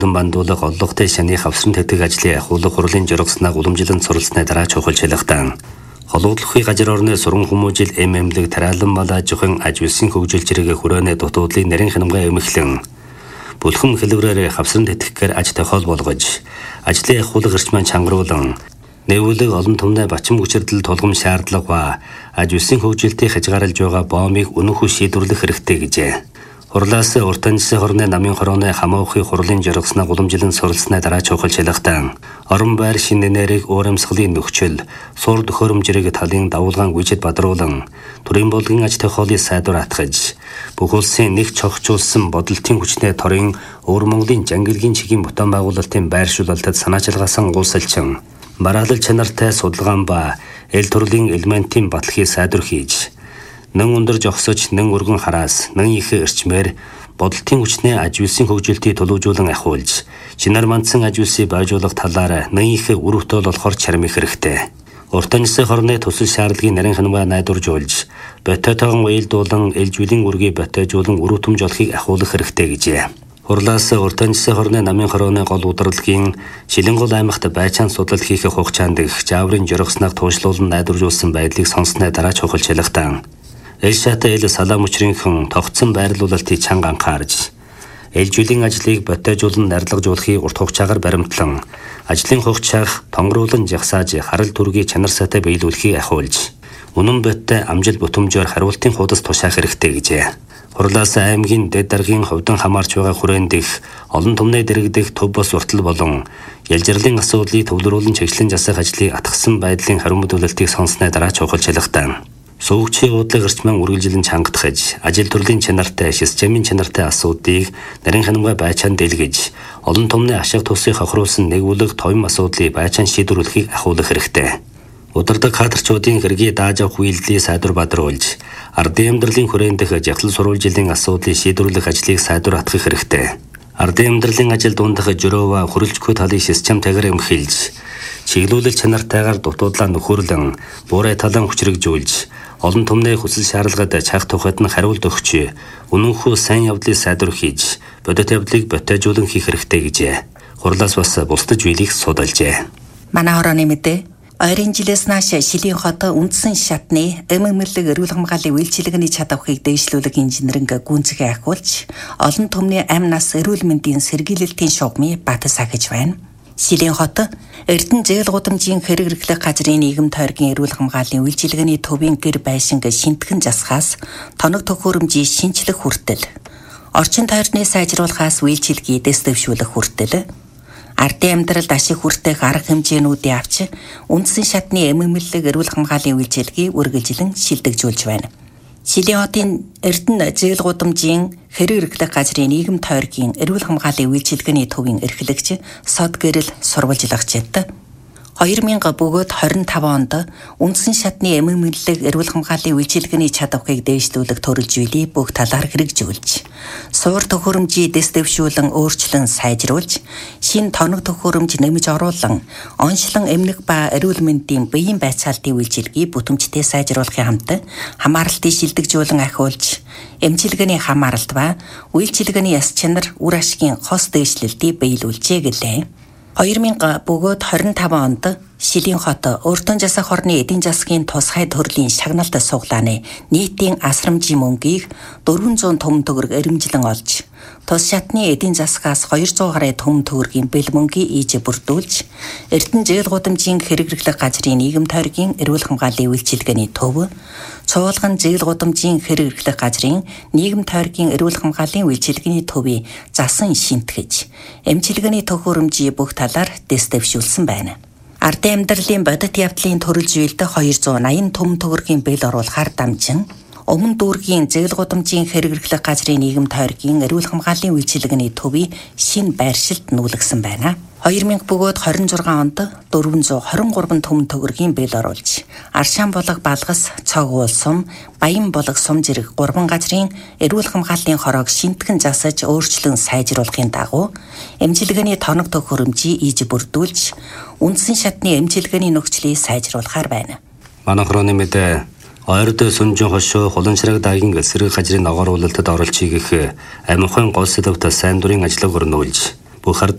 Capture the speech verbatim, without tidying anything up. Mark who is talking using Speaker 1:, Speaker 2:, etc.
Speaker 1: бандуулах оллогтой шаны хавсран тэтг ажлын ахуулах хурлын жургаснаа уламжилан суралцсны дараа чухал шалгалтан. Холуудлахын газар орны сургам хүмүүжил эм эмлэг тараалан бала жохон аж үйлсийн хөгжил зэрэг хүрээний дутуудлын нарийн хянамгай эмхлэн. Бүлхэм хэлбэрээр хавсран тэтгэхээр аж тохиол болгож, ажлын ахуулах эрчмэн чангаруулан, нэвлэг олон түмний бачим хүчирдэл тулгам шаардлага ба аж үйлсийн хөгжилтийг хязгаарлаж байгаа боомыг өнөөхөө шийдвэрлэх хэрэгтэй гэжээ. Хурлаас уртанчсын хорны намын хорооны хамаахын хурлын жургаснаа уламжилан суралцсны дараа чухал шалгалтан. Орон байр шинэ нэрийг урамсгалын нөхцөл, сур төхөөрөмжрийг талын давуулгаан гүйцэд бадруулан, төрийн болгон аж тохиолыг сайдвар атгаж, бүх улсын нэг чогчулсан бодолтын хүчний торын өвөр Монголын жангилгийн чигийн бутан байгуулалтын байршуулалтад санаачилгаасан гуулсалчин, бараалал чанартай судалгаан ба эл төрлийн элементийн баталхийг сайдвар хийж, нэн өндөр жогсож, нэн өргөн хараас, нэн их эрчмээр бодолтын хүчний аж үйлсийн хөгжилтийг төлөвжүүлэн ахиулж, чинар мандсан аж үйлсийг байжуулах талаар нэн их үр өгтөл болохоор чармих хэрэгтэй. Уртанчсын хорны төсөл шаардлагын нарийн хянамгай найдваржуулж, бототойгон уялдуулан элжүүлийн үргийг ботойжуулан үр өтөмж олохыг ахиулах хэрэгтэй гэжээ. Хурлаас уртанчсын хорны намын хорооны гол удирдлагын Шилэнгол аймагт байцаан судлал хийх хугацаанд их жаврын жургаснаа туушлуулан найдваржуулсан байдлыг сонссны дараа чухал шалгалтан. Эл шата эл салаам учрынхан тогтсон байрлуулалтыг чанга анхаарж, ээлжүүлийн ажлыг ботойжуулан нарлагжуулахыг урт хугацаагаар баримтлан, ажлын хугацааг тонгруулан жагсааж харал түргийн чанар сайтай биелүүлэхийг ахиулж, үнэн бодтой амжил бүтэмжээр хариултын хуудас тушаах хэрэгтэй гэжээ. Хурлаас аймгийн дэд даргын хувьдан хамаарч байгаа хүрээнд их олон түмний дэрэгдэх төв бос уртал болон ялжирлын асуудлыг төвлөрүүлэн чиглэн засах ажлыг атгсан байдлын хариу мэдүүлэлтийг сонссны дараа чухал шалгалтан. Сувгчийн уудлага эрчмэн үргэлжилэн чангатгаж, ажил төрлийн чанартай, системийн чанартай асуудлыг нарийн хянамгай байцаанд дэлгэж, олон түмний ашиг тусыг хохируулсан нэгүүлэг товим асуудлыг байцаанд шийдвэрлэхийг ахиулах хэрэгтэй. Удирдаг кадрчуудын хэргийг дааж авах үйлдэлийг сайдвар бадруулж, ардын амьдралын хүрээндх жахлал сурвалжилын асуудлыг шийдвэрлэх ажлыг сайдвар атгах хэрэгтэй. Ардын амьдралын ажил дундах жөрөөва хүрэлцгүй талын системтэйгээр эмхэлж, чиглүүлэл чанартайгаар дутуудлаа нөхөрлөн, буурай талан хүчрэгжүүлж, олон түмний хүсэл шаардлагад чах тухайд нь хариулт өгч, үнэнхүү сайн явдлыг сайдвар хийж, бодит явдлыг ботойжуулан хийх хэрэгтэй гэжээ. Хурлаас бас бусдаж биелийг судалжээ.
Speaker 2: Манай хорооны мэдээ ойрын жилээс нааш Шилийн хот үндсэн шатны эм эмэлэг эрүүл хамгааллын үйлчилгээний чадварыг дэвшлүүлэх инженеринг гүнзгий ахиулж, олон түмний амь нас эрүүл мэндийн сэргийлэлтийн шугамыг батсагж байна. Шилийн хот Эрдэнэ зээл гудамжийн хэрэг эрхлэх газрын нийгэм тойргийн эрүүл хамгааллын үйлчилгээний төвийн гэр байшинг шинтгэн засахаас тоног төхөөрөмжийн шинчлэх хүртэл, орчин тойрны сайжруулахаас үйлчилгээ дэвшүүлэх хүртэл, ардын амьдралд ашиг хүртэх арга хэмжээнүүдийн авч үндсэн шатны эм эмэлэг эрүүл хамгааллын үйлчилгээг үргэлжлэн шилдэгжүүлж байна. Шилийн хотын Эрдэнэ зээл гудамжийн хэрэг эрхлэх газрын нийгэм тойргийн эрүүл хамгааллын үйлчилгээний төвийн эрхлэгч Сод гэрэл сурвалжлагчид хоёр мянга бөгөөд хорин таван онд үндсэн шатны эм эмэлэг эрүүл хамгааллын үйлчилгээний чадварыг дэвшлүүлэх төрөлжүүлийг бүх талаар хэрэгжүүлж, суур төхөөрөмжийг дэвшүүлэн өөрчлөн сайжруулж, шин тоног төхөөрөмж нэмж оруулан, онцлон эмнэг ба эрүүл мэндийн биеийн байцаалтын үйлчилгээг бүтэмжтэй сайжруулахын хамт хамааралтыг шилдэгжүүлэн ахиулж, эмчилгээний хамааралт ба үйлчилгээний яс чанар үр ашигын хос дэвшлэлтийг биелүүлжээ гэлээ. хоёр мянга бөгөөд хорин таван онд Шилийн хот өөртөө засах хорны эдийн засгийн тусгай төрлийн шагналт суглааны нийтийн асрамжийн мөнгийг дөрвөн зуун төмөн төгрөг эрэмжлэн олж, тус шатны эдийн засгаас хоёр зуун гаруй төмөн төгрөгийн бэл мөнгийг ийж бүрдүүлж, Эрдэнэ зээл гудамжийн хэрэг эрхлэх газрын нийгэм тойргийн эрүүл хамгааллын үйлчилгээний төв, Цуулган зээл гудамжийн хэрэг эрхлэх газрын нийгэм тойргийн эрүүл хамгааллын үйлчилгээний төвийг засан шинтгэж, эмчилгээний төхөөрөмжийн бүх талаар дэвшүүлсэн байна. Ардын амьдралын бодит явдлын төрөлжүүлэлт хоёр зуун аян төмөн төгрөгийн бэл оруулахаар дамжин, өмнө дүүргийн зээл гудамжийн хэрэг эрхлэх газрын нийгэм тойргийн эрүүл хамгааллын үйлчилгээний төвийг шинэ байршилд нүүлгсэн байна. хоёр мянга бөгөөд хорин зургаан онд дөрвөн зуун хорин гурван төмөн төгрөгийн бэл оруулж, Аршаан болог Балгас, Цог уул сум, Баян болог Сум зэрэг гурван газрын эрүүл хамгааллын хороог шинтгэн засаж өөрчлөн сайжруулахын дагуу эмчилгээний тоног төхөөрөмжийг ийж бүрдүүлж, үндсэн шатны эмчилгээний нөхцөлийг сайжруулахаар байна.
Speaker 1: Манай хорооны мэдээ ойрд сүнжин хошоо Хуланшраг даагийн эсрэг газрын ногоор уулалтад оролцъё гэх амин хон гол сэдвт сайн дурын ажлыг өрнүүлж, бүх ард